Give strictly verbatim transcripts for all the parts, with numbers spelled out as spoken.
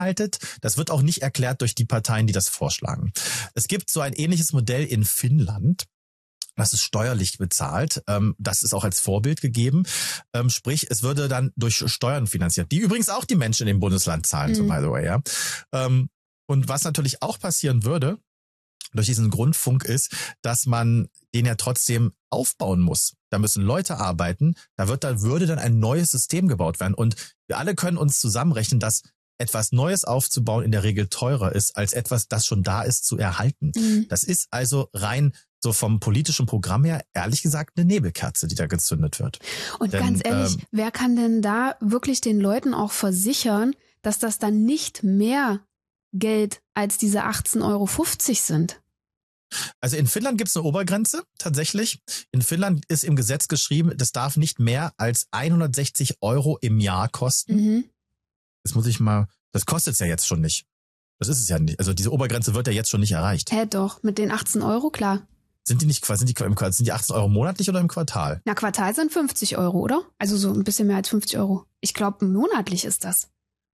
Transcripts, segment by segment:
beinhaltet. Das wird auch nicht erklärt durch die Parteien, die das vorschlagen. Es gibt so ein ähnliches Modell in Finnland. Das ist steuerlich bezahlt. Das ist auch als Vorbild gegeben. Sprich, es würde dann durch Steuern finanziert, die übrigens auch die Menschen in dem Bundesland zahlen, mhm. so by the way, ja. Und was natürlich auch passieren würde durch diesen Grundfunk ist, dass man den ja trotzdem aufbauen muss. Da müssen Leute arbeiten. Da wird, da würde dann ein neues System gebaut werden. Und wir alle können uns zusammenrechnen, dass etwas Neues aufzubauen in der Regel teurer ist, als etwas, das schon da ist, zu erhalten. Mhm. Das ist also rein so vom politischen Programm her, ehrlich gesagt, eine Nebelkerze, die da gezündet wird. Und Denn, ganz ehrlich, ähm, wer kann denn da wirklich den Leuten auch versichern, dass das dann nicht mehr Geld als diese achtzehn Euro fünfzig sind? Also in Finnland gibt es eine Obergrenze, tatsächlich. In Finnland ist im Gesetz geschrieben, das darf nicht mehr als hundertsechzig Euro im Jahr kosten. Mhm. Das muss ich mal, das kostet es ja jetzt schon nicht. Das ist es ja nicht. Also diese Obergrenze wird ja jetzt schon nicht erreicht. Hä, doch, mit den achtzehn Euro, klar. Sind die nicht, sind die, im, sind die achtzehn Euro monatlich oder im Quartal? Na, Quartal sind fünfzig Euro, oder? Also so ein bisschen mehr als fünfzig Euro. Ich glaube, monatlich ist das.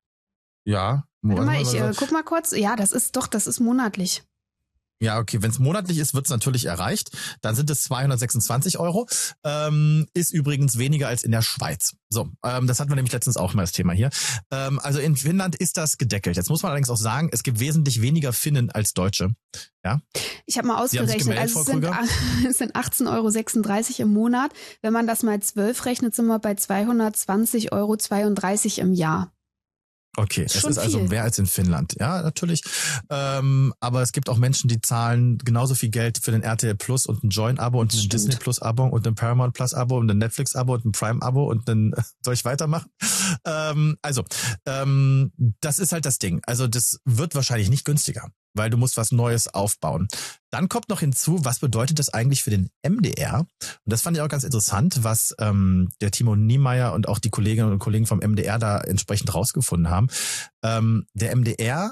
Ja. Warte mal, ich äh, guck mal kurz. Ja, das ist doch, das ist monatlich. Ja, okay, wenn es monatlich ist, wird es natürlich erreicht. Dann sind es zweihundertsechsundzwanzig Euro. Ähm, ist übrigens weniger als in der Schweiz. So, ähm, das hatten wir nämlich letztens auch mal das Thema hier. Ähm, also in Finnland ist das gedeckelt. Jetzt muss man allerdings auch sagen, es gibt wesentlich weniger Finnen als Deutsche. Ja. Ich habe mal ausgerechnet, gemeldet, also es sind, es sind achtzehn Euro sechsunddreißig im Monat. Wenn man das mal zwölf rechnet, sind wir bei zweihundertzwanzig Euro zweiunddreißig im Jahr. Okay, es ist also mehr als in Finnland. Ja, natürlich. Ähm, aber es gibt auch Menschen, die zahlen genauso viel Geld für den R T L Plus und ein Join-Abo und ein Stimmt. Disney Plus-Abo und ein Paramount Plus-Abo und ein Netflix-Abo und ein Prime-Abo und ein, soll ich weitermachen? Ähm, also, ähm, das ist halt das Ding. Also das wird wahrscheinlich nicht günstiger, weil du musst was Neues aufbauen. Dann kommt noch hinzu, was bedeutet das eigentlich für den M D R? Und das fand ich auch ganz interessant, was ähm, der Timo Niemeyer und auch die Kolleginnen und Kollegen vom M D R da entsprechend rausgefunden haben. Ähm, der M D R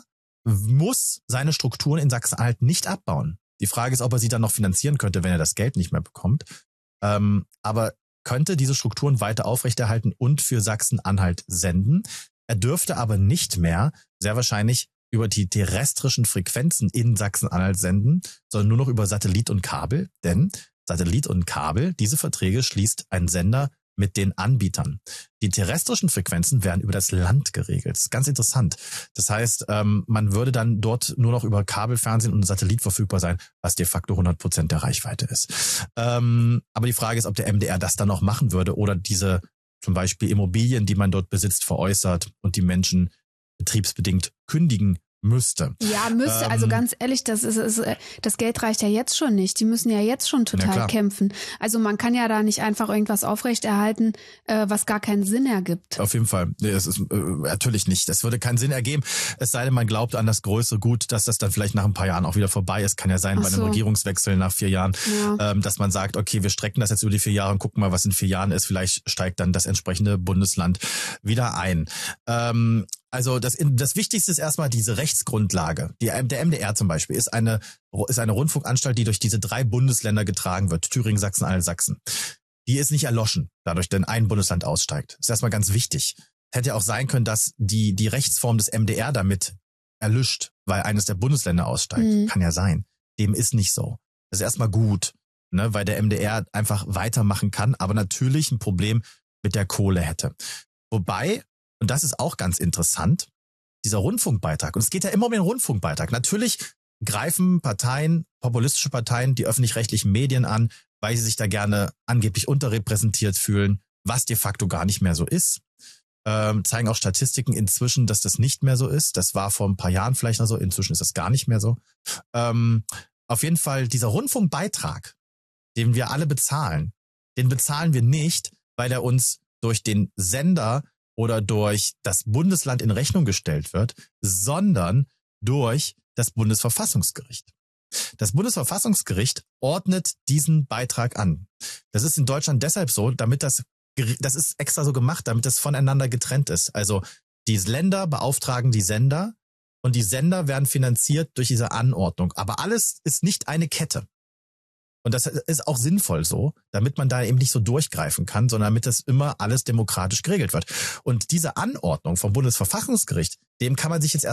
muss seine Strukturen in Sachsen-Anhalt nicht abbauen. Die Frage ist, ob er sie dann noch finanzieren könnte, wenn er das Geld nicht mehr bekommt. Ähm, aber könnte diese Strukturen weiter aufrechterhalten und für Sachsen-Anhalt senden. Er dürfte aber nicht mehr, sehr wahrscheinlich, über die terrestrischen Frequenzen in Sachsen-Anhalt senden, sondern nur noch über Satellit und Kabel. Denn Satellit und Kabel, diese Verträge schließt ein Sender mit den Anbietern. Die terrestrischen Frequenzen werden über das Land geregelt. Das ist ganz interessant. Das heißt, man würde dann dort nur noch über Kabelfernsehen und Satellit verfügbar sein, was de facto hundert Prozent der Reichweite ist. Aber die Frage ist, ob der M D R das dann noch machen würde oder diese zum Beispiel Immobilien, die man dort besitzt, veräußert und die Menschen betriebsbedingt kündigen müsste. Ja, müsste. Ähm, also ganz ehrlich, das ist, ist das Geld reicht ja jetzt schon nicht. Die müssen ja jetzt schon total ja, kämpfen. Also man kann ja da nicht einfach irgendwas aufrechterhalten, äh, was gar keinen Sinn ergibt. Auf jeden Fall. Nee, das ist äh, natürlich nicht. Das würde keinen Sinn ergeben. Es sei denn, man glaubt an das größere Gut, dass das dann vielleicht nach ein paar Jahren auch wieder vorbei ist. Kann ja sein, Ach bei einem so. Regierungswechsel nach vier Jahren, ja. ähm, dass man sagt, okay, wir strecken das jetzt über die vier Jahre und gucken mal, was in vier Jahren ist. Vielleicht steigt dann das entsprechende Bundesland wieder ein. Ähm, Also das, das Wichtigste ist erstmal diese Rechtsgrundlage. Die, der M D R zum Beispiel ist eine, ist eine Rundfunkanstalt, die durch diese drei Bundesländer getragen wird. Thüringen, Sachsen-Anhalt, Sachsen. Die ist nicht erloschen, dadurch, denn ein Bundesland aussteigt. Das ist erstmal ganz wichtig. Hätte auch sein können, dass die, die Rechtsform des M D R damit erlischt, weil eines der Bundesländer aussteigt. Mhm. Kann ja sein. Dem ist nicht so. Das ist erstmal gut, ne, weil der M D R einfach weitermachen kann, aber natürlich ein Problem mit der Kohle hätte. Wobei, und das ist auch ganz interessant, dieser Rundfunkbeitrag. Und es geht ja immer um den Rundfunkbeitrag. Natürlich greifen Parteien, populistische Parteien, die öffentlich-rechtlichen Medien an, weil sie sich da gerne angeblich unterrepräsentiert fühlen, was de facto gar nicht mehr so ist. Ähm, zeigen auch Statistiken inzwischen, dass das nicht mehr so ist. Das war vor ein paar Jahren vielleicht noch so. Inzwischen ist das gar nicht mehr so. Ähm, auf jeden Fall dieser Rundfunkbeitrag, den wir alle bezahlen, den bezahlen wir nicht, weil er uns durch den Sender oder durch das Bundesland in Rechnung gestellt wird, sondern durch das Bundesverfassungsgericht. Das Bundesverfassungsgericht ordnet diesen Beitrag an. Das ist in Deutschland deshalb so, damit das, das ist extra so gemacht, damit das voneinander getrennt ist. Also die Länder beauftragen die Sender und die Sender werden finanziert durch diese Anordnung. Aber alles ist nicht eine Kette. Und das ist auch sinnvoll so, damit man da eben nicht so durchgreifen kann, sondern damit das immer alles demokratisch geregelt wird. Und diese Anordnung vom Bundesverfassungsgericht, dem kann man sich jetzt erst